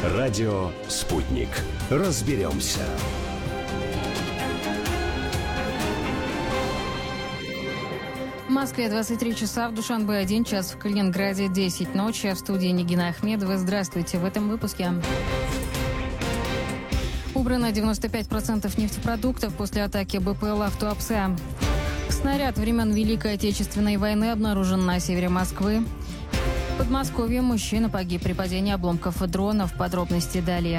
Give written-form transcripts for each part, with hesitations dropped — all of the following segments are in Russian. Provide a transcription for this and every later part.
Радио «Спутник». Разберемся. В Москве 23 часа, в Душанбе 1 час, в Калининграде 10 ночи. В студии Нигина Ахмедова. Здравствуйте. В этом выпуске. Убрано 95% нефтепродуктов после атаки БПЛА в Туапсе. Снаряд времен Великой Отечественной войны обнаружен на севере Москвы. В Подмосковье мужчина погиб при падении обломков дронов. Подробности далее.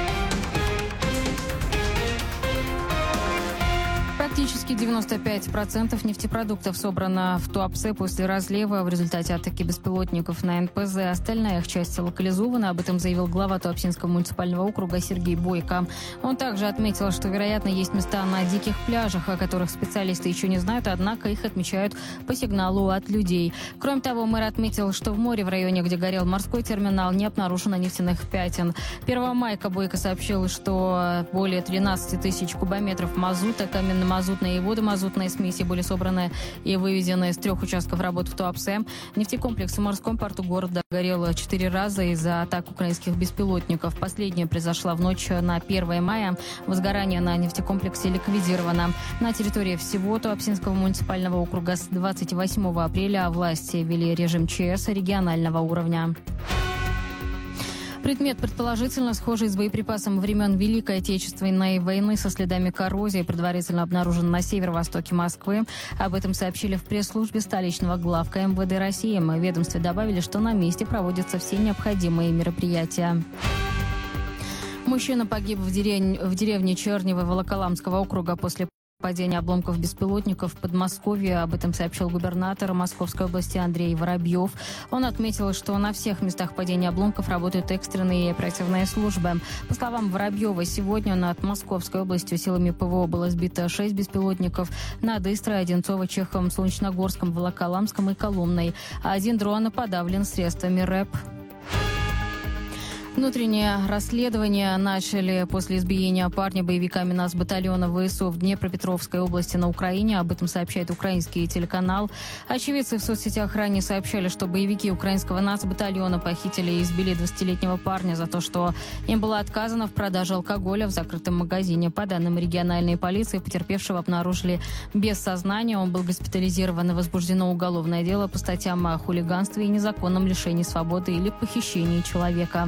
Практически 95% нефтепродуктов собрано в Туапсе после разлива в результате атаки беспилотников на НПЗ. Остальная их часть локализована. Об этом заявил глава Туапсинского муниципального округа Сергей Бойко. Он также отметил, что, вероятно, есть места на диких пляжах, о которых специалисты еще не знают, однако их отмечают по сигналу от людей. Кроме того, мэр отметил, что в море в районе, где горел морской терминал, не обнаружено нефтяных пятен. 1 мая Бойко сообщил, что более 13 тысяч кубометров мазута, каменно-мазутной и водомазутной смеси были собраны и вывезены с 3 участков работ в Туапсе. Нефтекомплекс в морском порту города горел 4 раза из-за атак украинских беспилотников. Последняя произошла в ночь на 1 мая. Возгорание на нефтекомплексе ликвидировано. На территории всего Туапсинского муниципального округа с 28 апреля власти ввели режим ЧС регионального уровня. Предмет, предположительно схожий с боеприпасом времен Великой Отечественной войны со следами коррозии, предварительно обнаружен на северо-востоке Москвы. Об этом сообщили в пресс-службе столичного главка МВД России. В ведомстве добавили, что на месте проводятся все необходимые мероприятия. Мужчина погиб в деревне Чернево Волоколамского округа после падения обломков беспилотников в Подмосковье. Об этом сообщил губернатор Московской области Андрей Воробьев. Он отметил, что на всех местах падения обломков работают экстренные и оперативные службы. По словам Воробьева, сегодня над Московской областью силами ПВО было сбито 6 беспилотников над Истрой, Одинцово, Чеховым, Солнечногорском, Волоколамском и Коломной. А 1 дрон подавлен средствами РЭП. Внутреннее расследование начали после избиения парня боевиками нацбатальона ВСУ в Днепропетровской области на Украине. Об этом сообщает украинский телеканал. Очевидцы в соцсетях ранее сообщали, что боевики украинского нацбатальона похитили и избили 20-летнего парня за то, что им было отказано в продаже алкоголя в закрытом магазине. По данным региональной полиции, потерпевшего обнаружили без сознания. Он был госпитализирован и возбуждено уголовное дело по статьям о хулиганстве и незаконном лишении свободы или похищении человека.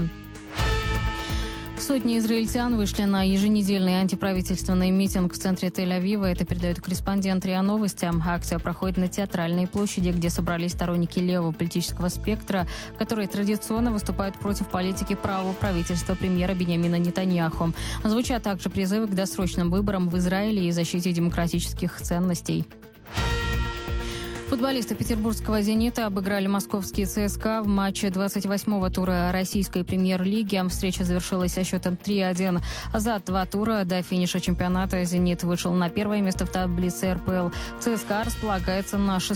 Сотни израильтян вышли на еженедельный антиправительственный митинг в центре Тель-Авива. Это передает корреспондент РИА Новости. Акция проходит на Театральной площади, где собрались сторонники левого политического спектра, которые традиционно выступают против политики правого правительства премьера Биньямина Нетаньяху. Звучат также призывы к досрочным выборам в Израиле и защите демократических ценностей. Футболисты петербургского «Зенита» обыграли московские ЦСКА в матче 28-го тура российской премьер-лиги. Встреча завершилась со счетом 3-1. За 2 тура до финиша чемпионата «Зенит» вышел на 1-е место в таблице РПЛ. ЦСКА располагается на